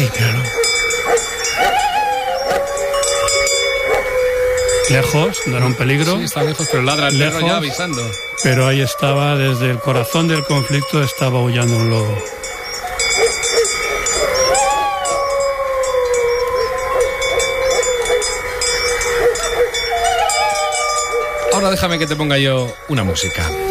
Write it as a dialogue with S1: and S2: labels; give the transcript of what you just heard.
S1: claro. Lejos, no era un peligro.
S2: Sí, está lejos, pero ladra el perro ya avisando.
S1: Pero ahí estaba, desde el corazón del conflicto, estaba aullando un lobo.
S2: Ahora déjame que te ponga yo una música.